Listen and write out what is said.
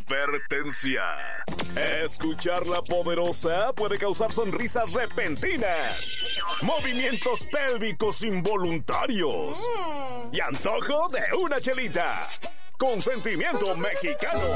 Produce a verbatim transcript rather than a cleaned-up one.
Advertencia. Escuchar La Poderosa puede causar sonrisas repentinas, movimientos pélvicos involuntarios y antojo de una chelita. Consentimiento mexicano.